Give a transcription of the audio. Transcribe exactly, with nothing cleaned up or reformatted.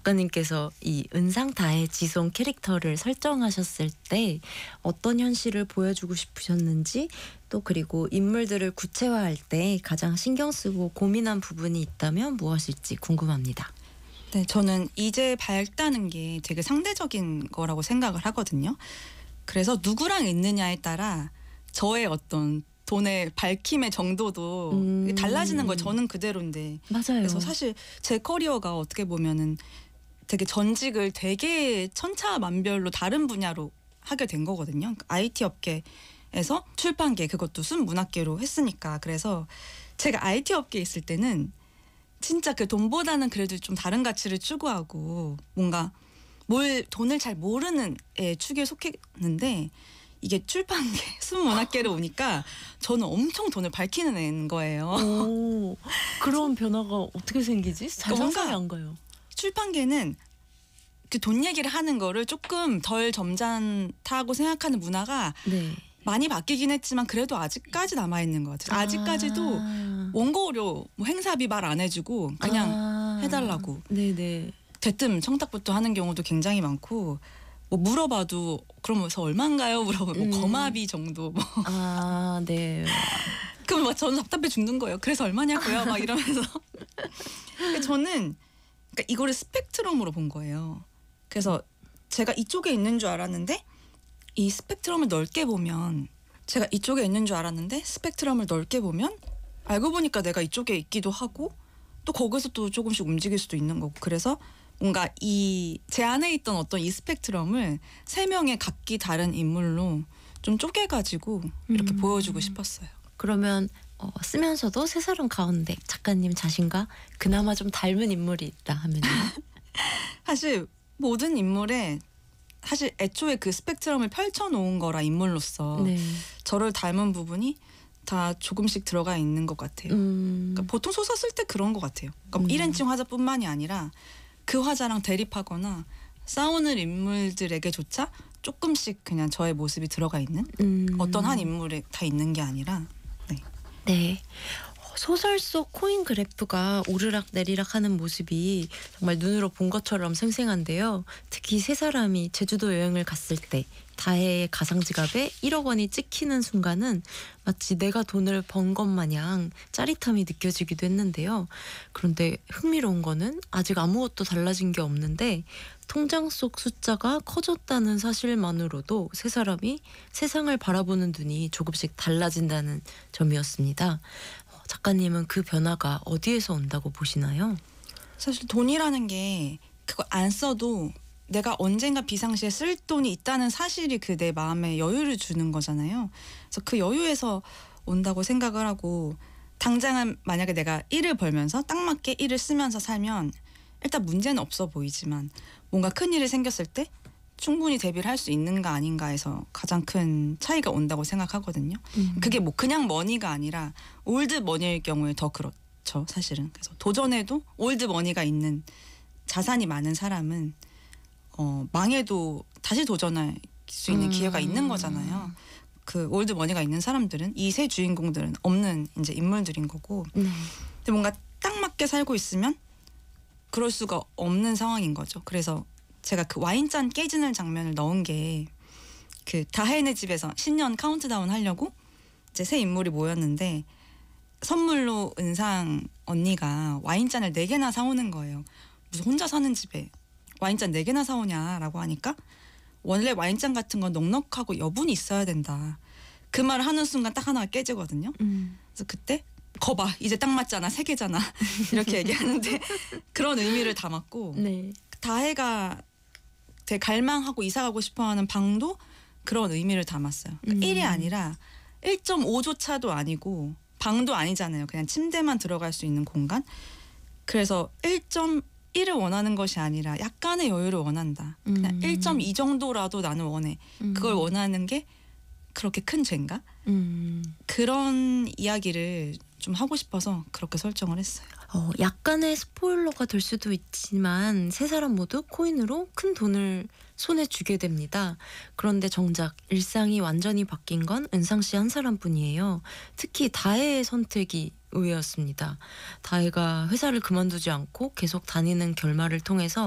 작가님께서 이 은상다해 지송 캐릭터를 설정하셨을 때 어떤 현실을 보여주고 싶으셨는지, 또 그리고 인물들을 구체화할 때 가장 신경 쓰고 고민한 부분이 있다면 무엇일지 궁금합니다. 네, 저는 이제 밝다는 게 되게 상대적인 거라고 생각을 하거든요. 그래서 누구랑 있느냐에 따라 저의 어떤 돈의 밝힘의 정도도 음. 달라지는 거예요. 저는 그대로인데. 맞아요. 그래서 사실 제 커리어가 어떻게 보면은 되게 전직을 되게 천차만별로 다른 분야로 하게 된 거거든요. 아이티 업계에서 출판계, 그것도 순문학계로 했으니까. 그래서 제가 아이티 업계에 있을 때는 진짜 그 돈보다는 그래도 좀 다른 가치를 추구하고 뭔가 뭘 돈을 잘 모르는 애 축에 속했는데, 이게 출판계, 순문학계로 오니까 저는 엄청 돈을 밝히는 애인 거예요. 오, 그런 변화가 어떻게 생기지? 잘 뭔가 상상이 안 가요. 출판계는 그 돈 얘기를 하는 거를 조금 덜 점잖다고 생각하는 문화가 네. 많이 바뀌긴 했지만 그래도 아직까지 남아있는 것 같아요. 아직까지도 아. 원고료 뭐 행사비 말 안 해주고 그냥 아. 해달라고 네네. 대뜸 청탁부터 하는 경우도 굉장히 많고, 뭐 물어봐도 그러면서 얼마인가요? 물어보고 음. 뭐 거마비 정도 뭐 아, 네. 그럼 막 저는 답답해 죽는 거예요. 그래서 얼마냐고요? 막 이러면서. 근데 저는 그러니까 이거를 스펙트럼으로 본 거예요. 그래서 제가 이쪽에 있는 줄 알았는데 이 스펙트럼을 넓게 보면, 제가 이쪽에 있는 줄 알았는데 스펙트럼을 넓게 보면 알고 보니까 내가 이쪽에 있기도 하고 또 거기서 또 조금씩 움직일 수도 있는 거고, 그래서 뭔가 이 제 안에 있던 어떤 이 스펙트럼을 세 명의 각기 다른 인물로 좀 쪼개가지고 이렇게 음. 보여주고 싶었어요. 그러면 어, 쓰면서도 세 사람 가운데 작가님 자신과 그나마 좀 닮은 인물이 있다 하면요? 사실 모든 인물에 사실 애초에 그 스펙트럼을 펼쳐놓은 거라 인물로서 네. 저를 닮은 부분이 다 조금씩 들어가 있는 것 같아요. 음. 그러니까 보통 소설 쓸 때 그런 것 같아요. 그러니까 음. 일 인칭 화자뿐만이 아니라 그 화자랑 대립하거나 싸우는 인물들에게조차 조금씩 그냥 저의 모습이 들어가 있는, 음. 어떤 한 인물에 다 있는 게 아니라. 네. 네. 소설 속 코인 그래프가 오르락 내리락 하는 모습이 정말 눈으로 본 것처럼 생생한데요. 특히 세 사람이 제주도 여행을 갔을 때 다혜의 가상지갑에 일억 원이 찍히는 순간은 마치 내가 돈을 번 것 마냥 짜릿함이 느껴지기도 했는데요. 그런데 흥미로운 거는 아직 아무것도 달라진 게 없는데 통장 속 숫자가 커졌다는 사실만으로도 세 사람이 세상을 바라보는 눈이 조금씩 달라진다는 점이었습니다. 작가님은 그 변화가 어디에서 온다고 보시나요? 사실 돈이라는 게 그거 안 써도 내가 언젠가 비상시에 쓸 돈이 있다는 사실이 그 내 마음에 여유를 주는 거잖아요. 그래서 그 여유에서 온다고 생각을 하고, 당장은 만약에 내가 일을 벌면서 딱 맞게 일을 쓰면서 살면 일단 문제는 없어 보이지만 뭔가 큰 일이 생겼을 때 충분히 대비를 할 수 있는가 아닌가에서 가장 큰 차이가 온다고 생각하거든요. 음. 그게 뭐 그냥 머니가 아니라 올드 머니일 경우에 더 그렇죠, 사실은. 그래서 도전해도 올드 머니가 있는 자산이 많은 사람은 어, 망해도 다시 도전할 수 있는 음. 기회가 있는 거잖아요. 그 올드 머니가 있는 사람들은, 이 세 주인공들은 없는 이제 인물들인 거고. 네. 근데 뭔가 딱 맞게 살고 있으면 그럴 수가 없는 상황인 거죠. 그래서 제가 그 와인잔 깨지는 장면을 넣은 게, 그 다혜네 집에서 신년 카운트다운 하려고 이제 세 인물이 모였는데 선물로 은상 언니가 와인잔을 네 개나 사오는 거예요. 무슨 혼자 사는 집에 와인잔 네 개나 사오냐라고 하니까, 원래 와인잔 같은 건 넉넉하고 여분이 있어야 된다. 그 말을 하는 순간 딱 하나가 깨지거든요. 음. 그래서 그때 거봐 이제 딱 맞잖아, 세 개잖아 이렇게 얘기하는데 그런 의미를 담았고, 네. 다혜가 되게 갈망하고 이사가고 싶어하는 방도 그런 의미를 담았어요. 그러니까 음. 일이 아니라 일 점 오조차도 아니고 방도 아니잖아요. 그냥 침대만 들어갈 수 있는 공간. 그래서 일 점 일을 원하는 것이 아니라 약간의 여유를 원한다. 그냥 음. 일 점 이 정도라도 나는 원해. 음. 그걸 원하는 게 그렇게 큰 죄인가? 음. 그런 이야기를 좀 하고 싶어서 그렇게 설정을 했어요. 어, 약간의 스포일러가 될 수도 있지만 세 사람 모두 코인으로 큰 돈을 손에 쥐게 됩니다. 그런데 정작 일상이 완전히 바뀐 건 은상 씨 한 사람뿐이에요. 특히 다혜의 선택이 의외였습니다. 다혜가 회사를 그만두지 않고 계속 다니는 결말을 통해서